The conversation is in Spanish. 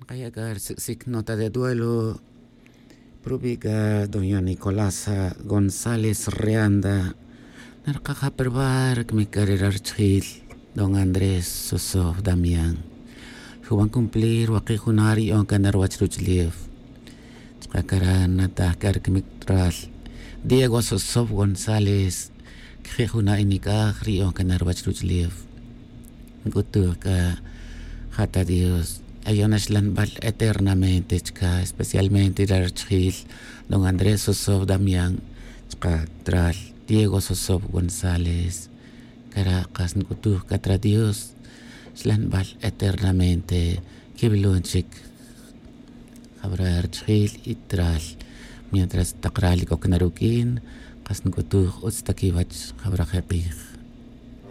Kayagar nota de duelo pública doña Nicolasa González Reanda narcaja perbar mi carrera archil don Andrés Sosov Damián Juan cumplir wakijunari on kanar wachruchlief Chakaran natakar kmikral Diego Sosov González kijuna inikajri on kanar wachruchlief Gutuka Jata Dios Ayonas Lanbal eternamente, chica, especialmente Darchil, don Andrés Sosov Damián, chica, Tral, Diego Sosov González, Caracas, Nkutu, Catra Dios, Lanbal eternamente, Kibilunchik, Abra Archil y Tral, mientras Takrali Koknarukin, Kasnkutu, Ustakivach, Abra Hepich.